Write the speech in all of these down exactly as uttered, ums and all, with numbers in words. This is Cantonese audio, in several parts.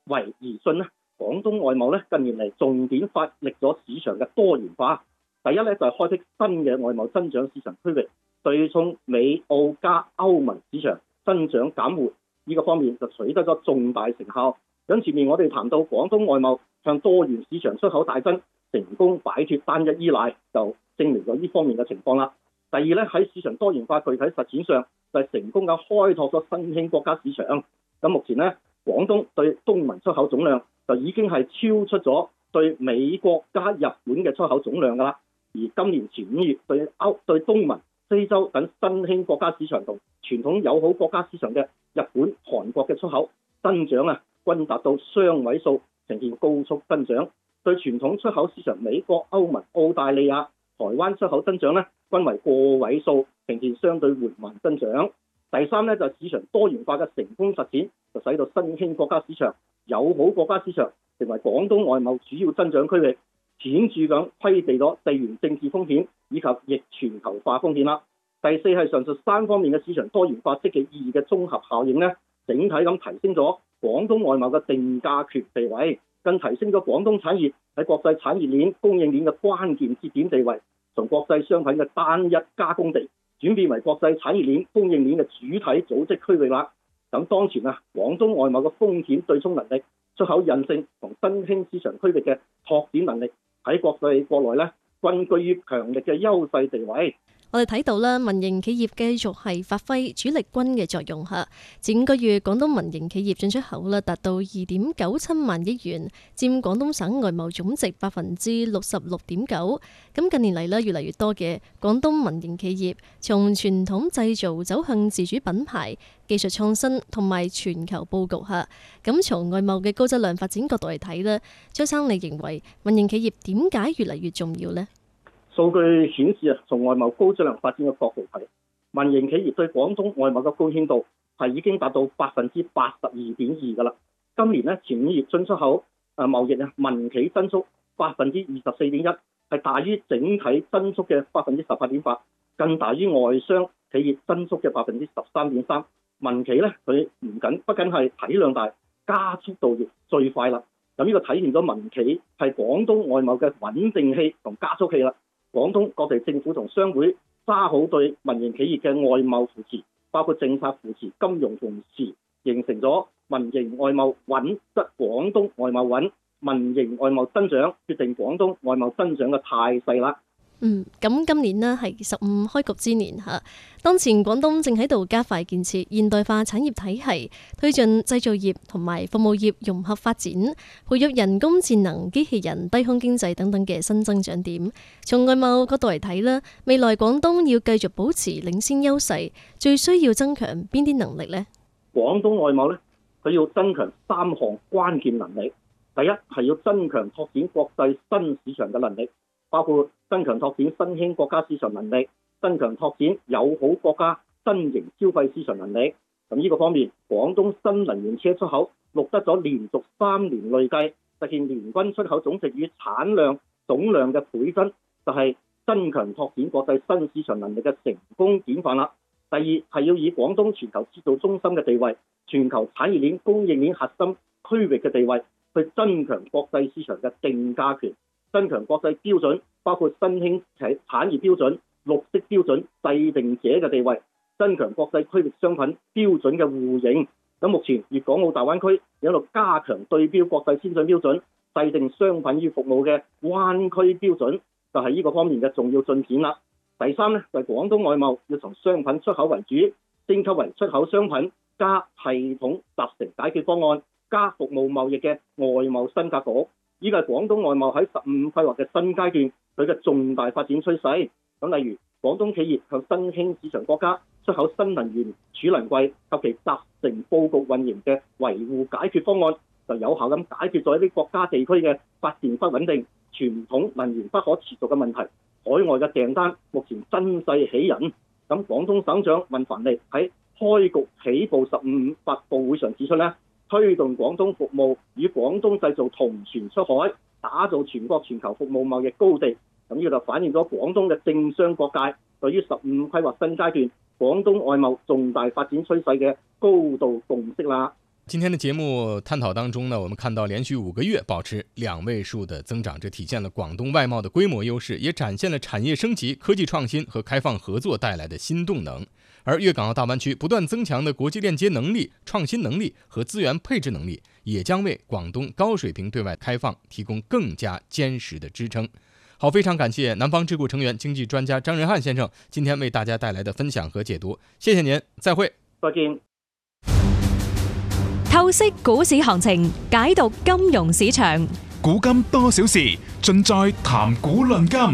為而信呢，廣東外貿咧近年嚟重點發力咗市場嘅多元化。第一咧就係開闢新嘅外貿增長市場區域，對沖美澳加歐盟市場增長減緩，呢個方面就取得咗重大成效。咁前面我哋談到廣東外貿向多元市場出口大增，成功擺脫單一依賴，就證明咗呢方面嘅情況啦。第二咧喺市場多元化具體實踐上，就係成功咁開拓咗新興國家市場。咁目前咧，廣東對東盟出口總量就已經係超出咗對美國加日本嘅出口總量㗎啦。而今年前五月對歐對東盟、非洲等新興國家市場同傳統友好國家市場嘅日本、韓國嘅出口增長啊，均達到雙位數，呈現高速增長。對傳統出口市場美國、歐盟、澳大利亞、台灣出口增長咧，均為個位數，呈現相對緩慢增長。第三咧就係市場多元化嘅成功實踐，就使到新興國家市場、友好國家市場成為廣東外貿主要增長區域，顯著咁規避咗地緣政治風險以及逆全球化風險啦。第四係上述三方面嘅市場多元化積極意義嘅綜合效應咧，整體咁提升咗廣東外貿嘅定價權地位，更提升咗廣東產業喺國際產業鏈、供應鏈嘅關鍵節點地位，從國際商品嘅單一加工地轉變為國際產業鏈、供應鏈嘅主體組織區域啦。咁當前啊，廣東外貿嘅風險對沖能力、出口韌性同新興市場區域嘅拓展能力，喺國際國內咧，均居於強力嘅優勢地位。 我哋睇到啦，民營企業繼續係發揮主力軍嘅作用嚇。前五個月，廣東民營企業進出口啦達到二點九七萬億元，佔廣東省外貿總值百分之六十六點九。咁近年嚟咧，越嚟越多嘅廣東民營企業從傳統製造走向自主品牌、技術創新同埋全球佈局嚇。咁從外貿嘅高質量發展角度嚟睇咧，張生你認為民營企業點解越嚟越重要呢？ 數據顯示啊，從外貿高質量發展嘅角度睇，民營企業對廣東外貿嘅貢獻度係已經達到百分之八十二點二㗎啦。今年咧前五月進出口誒貿易啊，民企增速百分之二十四點一，係大於整體增速嘅百分之十八點八，更大於外商企業增速嘅百分之十三點三。民企咧佢唔僅不僅係體量大，加速度亦最快啦。咁呢個體現咗民企係廣東外貿嘅穩定器同加速器啦。廣東各地政府同商會揸好對民營企業嘅外貿扶持，包括政策扶持、金融扶持，形成咗民營外貿穩則廣東外貿穩，民營外貿增長決定廣東外貿增長嘅態勢啦。 嗯，咁今年呢係十五開局之年嚇，當前廣東正喺度加快建設現代化產業體系，推進製造業同埋服務業融合發展，培育人工智能、機器人、低空經濟等等嘅新增長點。從外貿角度嚟睇呢，未來廣東要繼續保持領先優勢，最需要增強邊啲能力呢？ 廣東外貿呢，佢要增強三項關鍵能力。第一係要增強拓展國際新市場嘅能力，包括增強拓展新興國家市場能力，增強拓展友好國家新型消費市場能力。咁呢個方面，廣東新能源車出口錄得咗連續三年累計實現年均出口總值與產量總量嘅倍增，就係、是、增強拓展國際新市場能力嘅成功典範啦。第二係要以廣東全球製造中心嘅地位、全球產業鏈供應鏈核心區域嘅地位，去增強國際市場嘅定價權，增強國際標準，包括新興產業標準、綠色標準制定者嘅地位，增強國際區域商品標準嘅互認。咁目前粵港澳大灣區有一路加強對標國際先進標準，制定商品與服務嘅灣區標準，就係呢個方面嘅重要進展啦。第三呢，就係廣東外貿要從商品出口為主，升級為出口商品加系統集成解決方案加服務貿易嘅外貿新格局。依個係廣東外貿喺十五規劃嘅新階段，佢嘅重大發展趨勢。咁例如廣東企業向新興市場國家出口新能源儲能櫃及其集成佈局運營嘅維護解決方案，就有效咁解決咗一啲國家地區嘅發電不穩定、傳統能源不可持續嘅問題。海外嘅訂單目前真勢喜人。咁廣東省長文凡利喺開局起步十五發佈會上指出咧，推動廣東服務與廣東製造同船出海，打造全國全球服務貿易高地。咁呢個就反映咗廣東嘅政商各界對於十五規劃新階段廣東外貿重大發展趨勢嘅高度共識啦。 今天的节目探讨当中呢，我们看到连续五个月保持两位数的增长，这体现了广东外贸的规模优势，也展现了产业升级、科技创新和开放合作带来的新动能。而粤港澳大湾区不断增强的国际链接能力、创新能力和资源配置能力，也将为广东高水平对外开放提供更加坚实的支撑。好，非常感谢南方智库成员、经济专家张仁汉先生今天为大家带来的分享和解讀，謝謝您，再會。 再見。 透析股市行情，解讀金融市場， 古今多少事，盡在談股論金。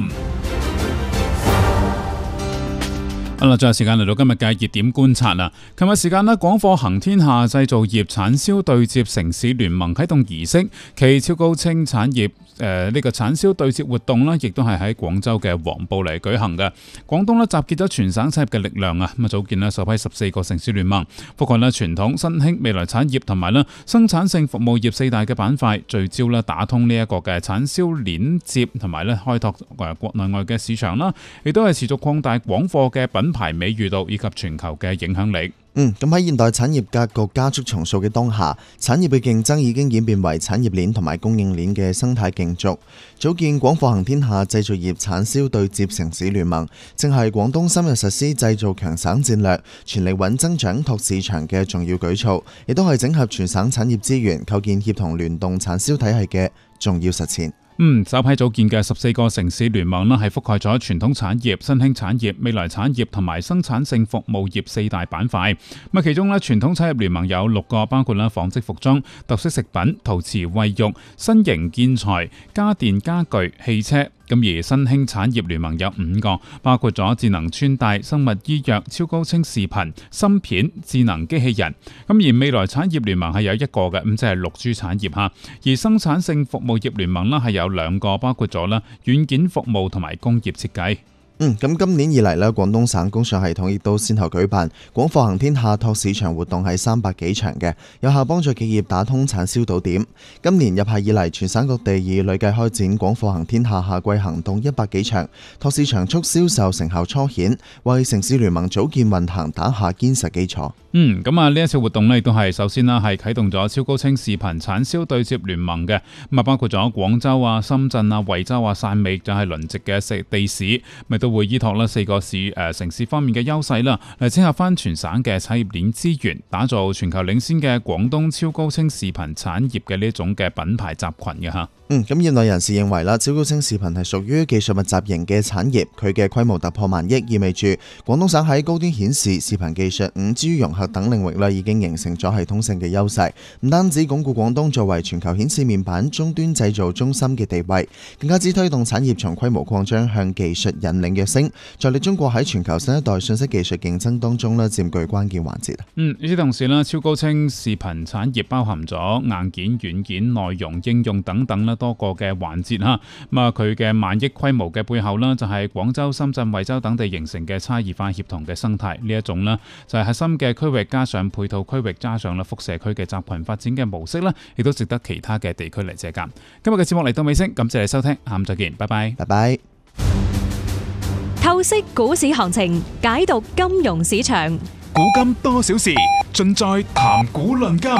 好啦，最後時間嚟到今日嘅熱點觀察啦。琴日時間呢，廣貨行天下製造業產銷對接城市聯盟啟動儀式，其超高清產業誒呢、呃這個產銷對接活動呢，亦都係喺廣州嘅黃埔嚟舉行嘅。廣東呢集結咗全省產業嘅力量啊，咁啊組建呢首批十四個城市聯盟，覆蓋呢傳統、新興、未來產業同埋呢生產性服務業四大嘅板塊，聚焦呢打通呢一個嘅產銷鏈接，同埋呢開拓誒國內外嘅市場啦，亦都係持續擴大廣貨嘅品牌美譽度以及全球嘅影響力。 嗯，咁喺現代產業格局加速重塑嘅當下，產業嘅競爭已經演變為產業鏈同埋供應鏈嘅生態競逐。組建廣貨行天下製造業產銷對接城市聯盟，正係廣東深入實施製造強省戰略、全力穩增長拓市場嘅重要舉措，亦都係整合全省產業資源、構建協同聯動產銷體系嘅重要實踐。 嗯，首批組建嘅十四個城市聯盟呢，係覆蓋咗傳統產業、新興產業、未來產業同埋生產性服務業四大板塊。咁啊，其中呢傳統產業聯盟有六個，包括啦紡織服裝、特色食品、陶瓷衛浴、新型建材、家電家具、汽車。咁而新興產業聯盟有五個，包括咗智能穿戴、生物醫藥、超高清視頻、芯片、智能機器人。咁而未來產業聯盟係有一個嘅，咁即係綠珠產業嚇。而生產性服務業聯盟啦係有兩個，包括咗啦軟件服務同埋工業設計。 嗯，咁今年以嚟咧，廣東省工商系統亦都先後舉辦廣貨行天下拓市場活動，係三百幾場嘅，有效幫助企業打通產銷島點。今年入夏以嚟，全省各地已累計開展廣貨行天下夏季行動一百幾場，拓市場促銷售成效初顯，為城市聯盟組建運行打下堅實基礎。 嗯，咁啊呢一次活動呢，亦都係首先啦，係啟動咗超高清視頻產銷對接聯盟嘅，咁啊包括咗廣州啊、深圳啊、惠州啊、汕尾就係鄰籍嘅地市，咪都會依託啦四個市誒、呃、城市方面嘅優勢啦，嚟整合翻全省嘅產業鏈資源，打造全球領先嘅廣東超高清視頻產業嘅呢一種嘅品牌集群嘅嚇。 嗯，咁業內人士認為啦，超高清視頻係屬於技術密集型嘅產業，佢嘅規模突破萬億，意味住廣東省喺高端顯示、視頻技術、五 G 融合等領域啦，已經形成咗系統性嘅優勢。唔單止鞏固廣東作為全球顯示面板終端製造中心嘅地位，更加之推動產業從規模擴張向技術引領躍升，助力中國喺全球新一代信息技術競爭當中咧佔據關鍵環節。 嗯，與此同時咧，超高清視頻產業包含咗硬件、軟件、內容、應用等等咧多個嘅環節哈。咁啊，佢嘅萬億規模嘅背後咧，就係廣州、深圳、惠州等地形成嘅差異化協同嘅生態。呢一種咧就係核心嘅區域加上配套區域加上咧輻射區嘅集群發展嘅模式咧，亦都值得其他嘅地區嚟借鑑。今日嘅節目嚟到尾聲，感謝你收聽，下午再見，拜拜， 拜拜。 透析股市行情，解讀金融市場， 古今多少事，盡在談股論金。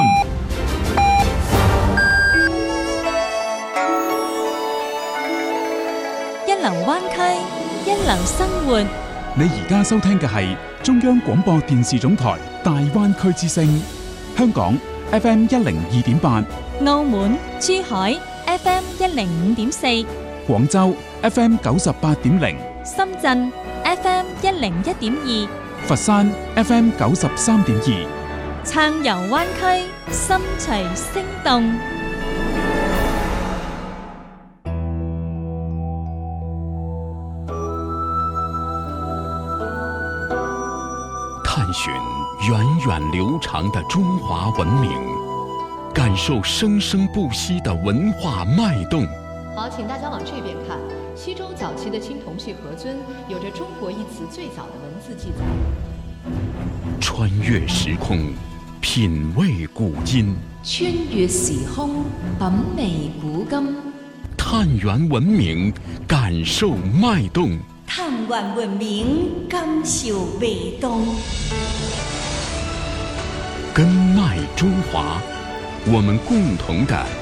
一流灣區，一流生活。 你而家收聽嘅係中央廣播電視總台大灣區之聲，香港 F M 一零二點八， 澳門、珠海 F M 一零五點四， 廣州 F M 九十八點零， 深圳 F M 一零一點二， 佛山 F M 九十三點二， 暢遊灣區，心隨聲動。 探尋源遠流長的中華文明，感受生生不息的文化脈動。 好，請大家往這邊看。西周早期的青銅器盒尊有着中國一詞最早的文字記載。 穿越時空，品味古今。 穿越時空，品味古今。 探源文明，感受脈動。 探源文明，感受脈動。 跟脈中华，我们共同的